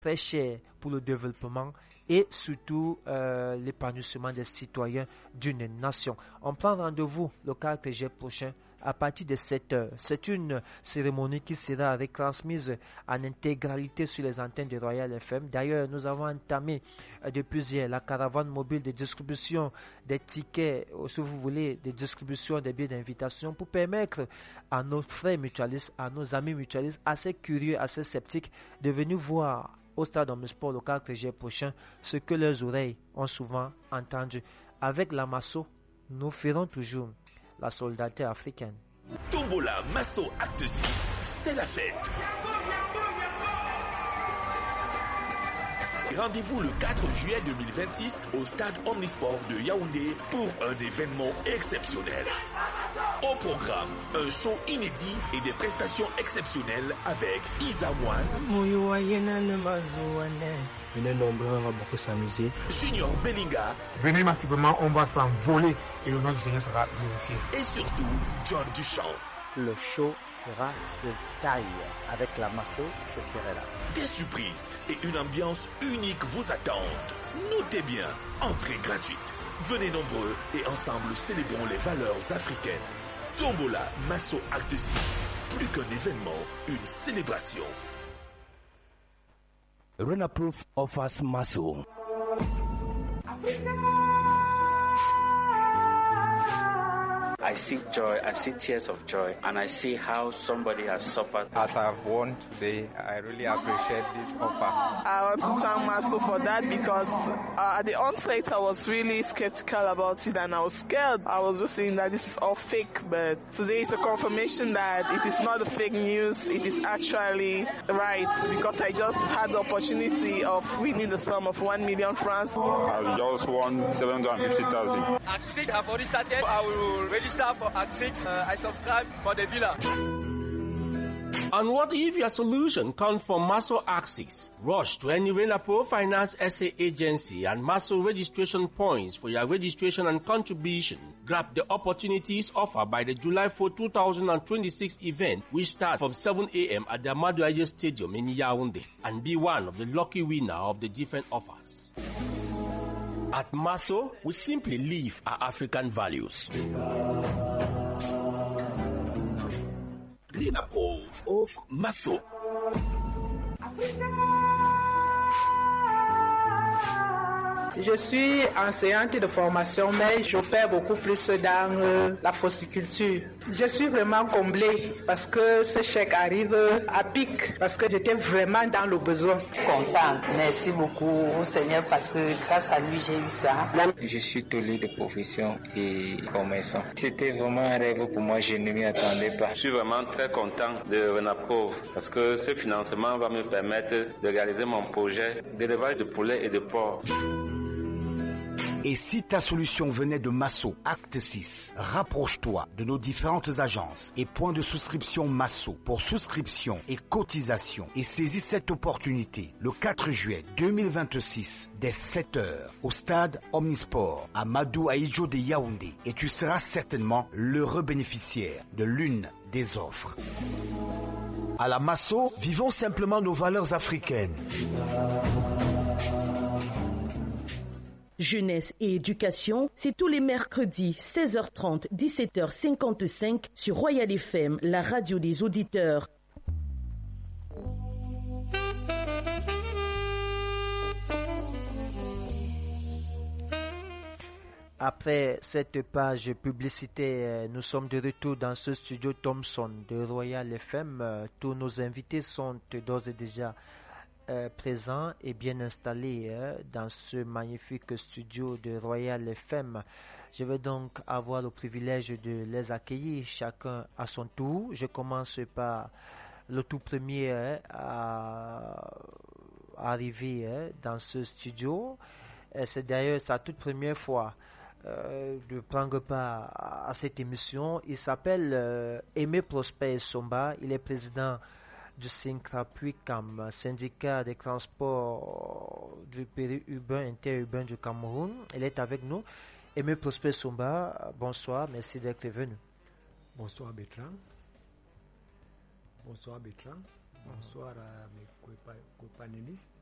très cher pour le développement et surtout l'épanouissement des citoyens d'une nation. On prend rendez-vous le 4 juillet prochain à partir de 7 heures. C'est une cérémonie qui sera retransmise en intégralité sur les antennes de Royal FM. D'ailleurs, nous avons entamé depuis hier la caravane mobile de distribution des tickets, ou si vous voulez, de distribution des billets d'invitation pour permettre à nos frères mutualistes, à nos amis mutualistes assez curieux, assez sceptiques de venir voir au stade Omnisport le 4 juillet prochain ce que leurs oreilles ont souvent entendu. Avec la Masso, nous ferons toujours la solidarité africaine. Tombola Masso Acte 6, c'est la fête. Rendez-vous le 4 juillet 2026 au stade Omnisport de Yaoundé pour un événement exceptionnel. Au programme, un show inédit et des prestations exceptionnelles avec Isa One, Venez nombreux, on va beaucoup s'amuser. Junior Bellinga. Venez massivement, on va s'envoler et le nom du Seigneur sera glorifié. Et surtout, John Duchamp. Le show sera de taille. Avec la Masso, je serai là. Des surprises et une ambiance unique vous attendent. Notez bien, entrée gratuite. Venez nombreux et ensemble célébrons les valeurs africaines. Tombola Masso Acte 6. Plus qu'un événement, une célébration. Renaproof offers Masso. I see joy, I see tears of joy, and I see how somebody has suffered. As I've won today, I really appreciate this offer. I want to thank Masso for that because at the onset I was really skeptical about it and I was scared. I was just saying that this is all fake, but today is a confirmation that it is not a fake news, it is actually right because I just had the opportunity of winning the sum of 1 million francs. I just won 750,000. Act 6 have already started. I will register for Act 6. I subscribe for the villa. And what if your solution comes from Masso Axis? Rush to any Renapro Finance SA agency and Masso registration points for your registration and contribution. Grab the opportunities offered by the July 4, 2026 event, which starts from 7 a.m. at the Amadou Aye Stadium in Yaoundé, and be one of the lucky winner of the different offers. At Masso, we simply live our African values. Renapro of Masso. Je suis enseignante de formation, mais j'opère beaucoup plus dans la fossiculture. Je suis vraiment comblée parce que ce chèque arrive à pic, parce que j'étais vraiment dans le besoin. Content. Merci beaucoup au Seigneur parce que grâce à lui, j'ai eu ça. Je suis tolé de profession et commerçant. C'était vraiment un rêve pour moi, je ne m'y attendais pas. Je suis vraiment très content de Renaprov parce que ce financement va me permettre de réaliser mon projet d'élevage de poulets et de porcs. Et si ta solution venait de Masso Acte 6, rapproche-toi de nos différentes agences et points de souscription Masso pour souscription et cotisation et saisis cette opportunité le 4 juillet 2026 dès 7h au stade Omnisport à Amadou Aye de Yaoundé et tu seras certainement l'heureux bénéficiaire de l'une des offres. À la Masso, vivons simplement nos valeurs africaines. Jeunesse et éducation, c'est tous les mercredis 16h30, 17h55 sur Royal FM, la radio des auditeurs. Après cette page publicité, nous sommes de retour dans ce studio Thomson de Royal FM. Tous nos invités sont d'ores et déjà présents et bien installés dans ce magnifique studio de Royal FM. Je vais donc avoir le privilège de les accueillir chacun à son tour. Je commence par le tout premier à arriver dans ce studio. C'est d'ailleurs sa toute première fois de prendre part à cette émission. Il s'appelle Aimé Prosper Somba. Il est président du SYNCRAPUICAM, syndicat des transports du périurbain interurbain du Cameroun. Il est avec nous. Aimé Prosper Somba, bonsoir, merci d'être venu. Bonsoir Bertrand. Bonsoir Bertrand. Bonsoir à mes companélistes.